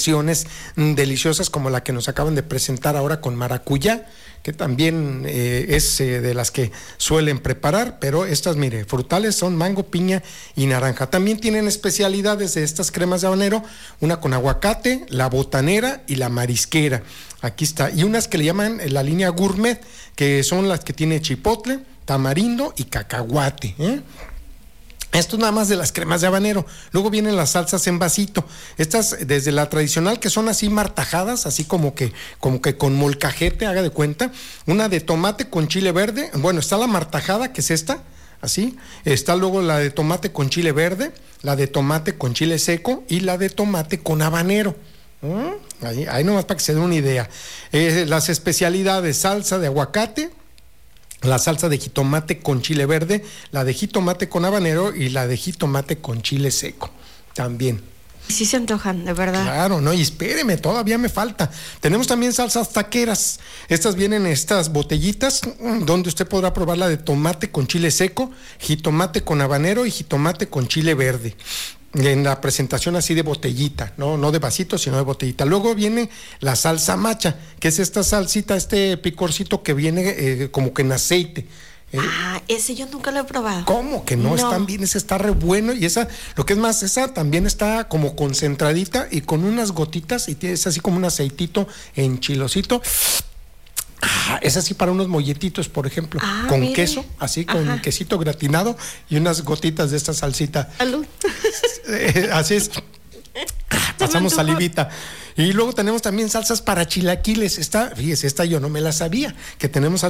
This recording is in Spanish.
infusiones deliciosas como la que nos acaban de presentar ahora con maracuyá, que también es de las que suelen preparar, pero estas, mire, frutales son mango, piña y naranja. También tienen especialidades de estas cremas de habanero, una con aguacate, la botanera y la marisquera. Aquí está. Y unas que le llaman la línea gourmet, que son las que tiene chipotle, tamarindo y cacahuate, Esto nada más de las cremas de habanero. Luego vienen las salsas en vasito. Estas desde la tradicional, que son así martajadas, así como que con molcajete, haga de cuenta. Una de tomate con chile verde. Bueno, está la martajada, que es esta, así. Está luego la de tomate con chile verde, la de tomate con chile seco y la de tomate con habanero. Ahí nomás para que se den una idea. Las especialidades: salsa de aguacate, la salsa de jitomate con chile verde, la de jitomate con habanero y la de jitomate con chile seco también. Sí se antojan, de verdad. Claro, no, y espéreme, todavía me falta. Tenemos también salsas taqueras. Estas vienen en estas botellitas donde usted podrá probar la de tomate con chile seco, jitomate con habanero y jitomate con chile verde. En la presentación así de botellita, no de vasito, sino de botellita. Luego viene la salsa macha, que es esta salsita, este picorcito que viene como que en aceite. Ese yo nunca lo he probado. ¿Cómo que no? Están bien, ese está re bueno. Y esa, lo que es más, esa también está como concentradita y con unas gotitas, y es así como un aceitito en chilosito. Es así para unos molletitos, por ejemplo, con mire. Queso, así con quesito gratinado y unas gotitas de esta salsita. Salud. Así es. Pasamos salivita. Y luego tenemos también salsas para chilaquiles. Fíjese, esta yo no me la sabía, que tenemos